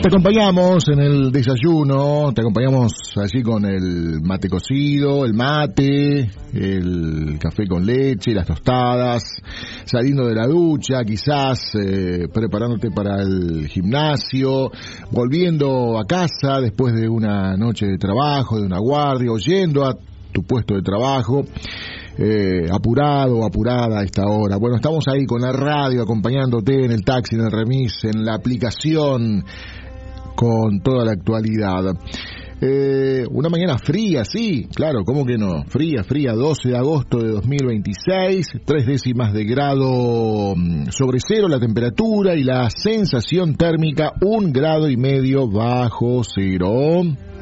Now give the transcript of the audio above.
Te acompañamos en el desayuno, te acompañamos allí con el mate cocido, el mate, el café con leche, las tostadas, saliendo de la ducha, quizás preparándote para el gimnasio, volviendo a casa después de una noche de trabajo, de una guardia, o yendo a tu puesto de trabajo. Apurado o apurada a esta hora. Bueno, estamos ahí con la radio acompañándote en el taxi, en el remis, en la aplicación, con toda la actualidad. Una mañana fría, sí, claro, ¿cómo que no? Fría, 12 de agosto de 2026, 3 décimas de grado sobre cero la temperatura y la sensación térmica 1,5 grados bajo cero.